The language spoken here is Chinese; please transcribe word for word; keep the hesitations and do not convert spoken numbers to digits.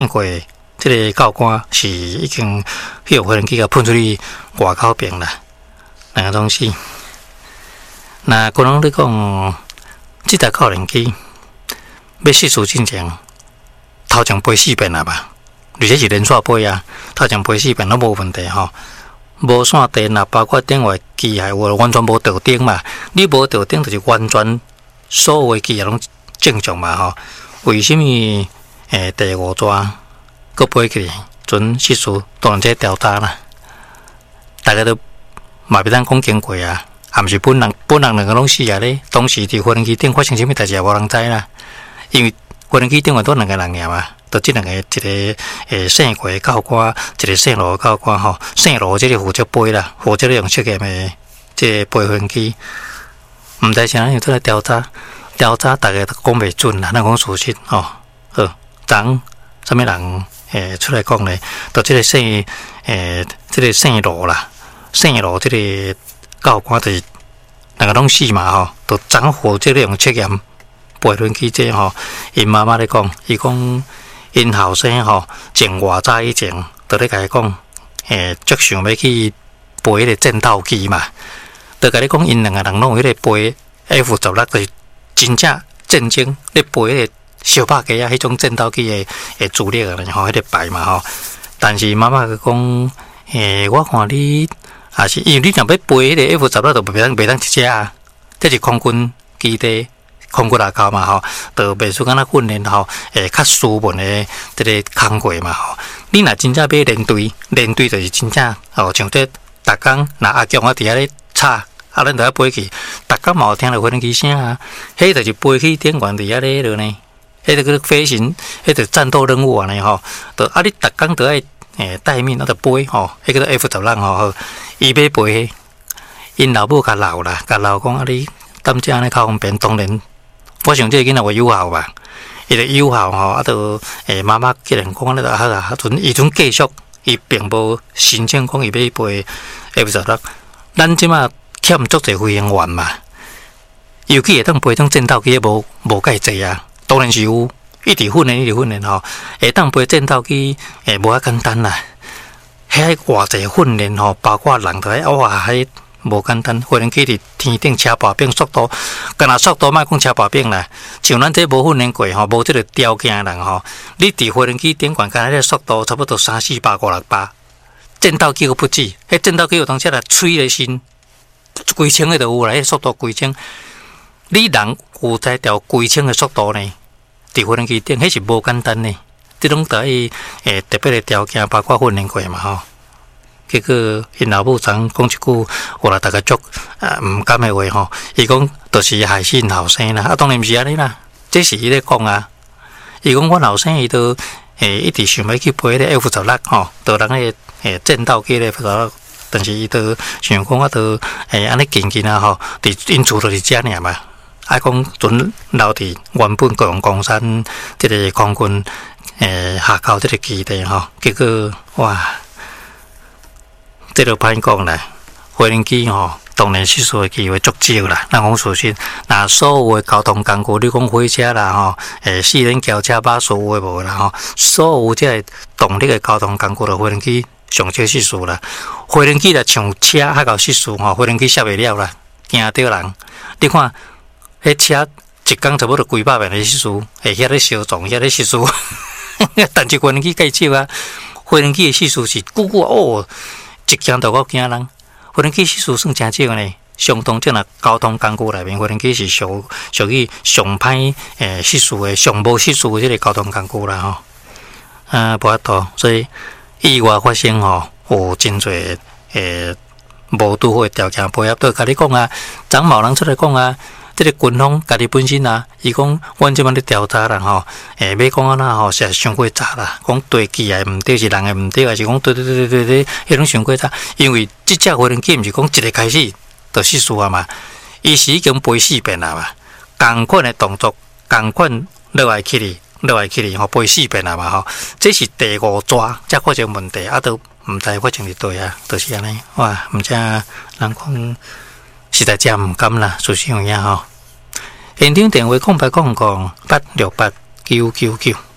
过这个教官是已经去无人机甲喷出去外口边啦，两个东西。那可能你讲这台无人机要失事进前，头前飞四遍啦吧，而且是连续飞啊，头前飞四遍都无问题吼。无线电啊，包括电话机械，有完全无掉电嘛。你无掉电，就是完全所有的机械拢正常嘛吼。为什么诶第五抓？搁飞起来，准失事，当然这调查啦。大家都嘛袂当讲经过啊，也毋是本人本人两个拢死啊咧。当时伫无人机顶发生啥物代志也无人知啦，因为无人机顶话都两个人尔嘛，就即两个一个诶姓郭教官，一个姓罗教官吼。姓罗即个负责飞啦，负责用测验诶即个飞无人机，毋知啥人做来调查，调查大家都讲袂准啦，咱讲事实吼。好，昨啥物人？诶，出来讲咧，到即个姓诶，即、这个姓罗啦，姓罗即个教官就是两个拢死嘛吼，都掌负即个用测验飞轮机这吼，因妈妈咧讲，伊讲因后生吼，前偌早以前，都咧甲伊讲，诶，足想要去飞迄个战斗机嘛，都甲你讲，因两个人拢有迄个飞 F 十六，就是真正战争咧飞迄个。小拍机啊，迄种战斗机诶诶主力啊，吼，迄个牌嘛吼。但是妈妈佢讲，诶，我看你也是，因为你若要飞迄个 F 十六，就袂当袂当一只啊，这是空军基地空军大校嘛吼，就袂输敢若训练吼，诶，较斯文诶，这个工课嘛吼。你若真正要连队，连队就是真正吼，像这逐工若阿强啊伫遐咧吵。啊，咱就要飞去，逐工嘛有听到飞机声啊，迄就是飞去电源伫遐咧落呢。迄个个飞行，迄个战斗任务安尼吼，就啊你逐工都爱诶待命，啊着飞吼，迄个 F 十六吼，伊要飞，因老母甲老啦，甲老讲啊你踮遮安尼较方便，当然，我想这个囡仔话有效吧，伊着有效吼，啊着诶妈妈既然讲咧就好啊，阵伊阵继续，伊并无申请讲伊要飞 F 十六，咱即马欠足侪飞行员嘛，尤其会当飞种战斗机无无介济啊。当然是有，一直训练，一直训练吼。会当飞战斗机，诶，无遐简单啦。遐偌济训练吼，包括人都喺哇，迄无简单。飞人机伫天顶车把柄速度，干那速度莫讲车把柄啦。像咱这无训练过吼，无这个条件人吼，你伫飞人机顶管干那个速度差不多三四百、五六百。战斗机个不止，迄战斗机有当时来吹咧身，几千个都有啦，迄速度几千。你人有在调几千个速度呢？伫飞机顶，迄是无简单呢。这种在诶特别的条件，包括训练过嘛吼。结果因老母昨讲一句，我来大家足啊毋甘的话吼。伊讲就是害死因后生啦，啊当然毋是安尼啦，这是伊咧讲啊。伊讲阮后生伊都诶一直想要去飞咧 F 十六吼，到人咧诶战斗机咧 F 十六，但是伊都想讲啊，都诶安尼近近啊吼，伫因厝就是遮尔嘛。啊，讲准留伫原本高雄冈山即个空军诶下校即个基地吼，结果哇，即个歹讲啦，飞行机吼，当然失事诶机会足少啦。咱讲事实，那所有诶交通工具，你讲火车啦吼，诶四轮轿车、巴士有诶无啦吼，所有即个动力诶交通工具，就飞行机上少失事啦。飞行机啦像车较够失事吼，飞行机刹袂了啦，惊到人。你看。迄车一工差不多几百万的失事，会遐咧烧撞，遐咧失事。但是飞机介少啊，飞机的失事是久久哦，一惊到我惊人。飞机失事算真少呢，相当即若交通工具内面，飞机是属属于上歹诶失事的、上无失事的即个交通工具啦吼。啊，无法度，所以意外发生吼，有真侪诶无拄好的条件配合。都甲你讲啊，昨某人出来讲啊。即个军方家己本身啊，伊讲，阮即摆咧调查啦吼，诶，要讲安那吼，是伤过早啦。讲对机诶毋对，是人诶毋对，还是讲对对对对对，迄种伤过早。因为即只飞行机毋是讲一个开始就失事啊嘛，伊是已经飞四遍啦嘛，同款诶动作，同款落来起哩，落来起哩吼，飞四遍啦嘛吼，这是第五抓才发生问题，啊都毋知发生伫对啊，就是安尼，哇，毋知人讲。实在真毋甘啦，事实有影吼。现场电话空白空空八六八九九九。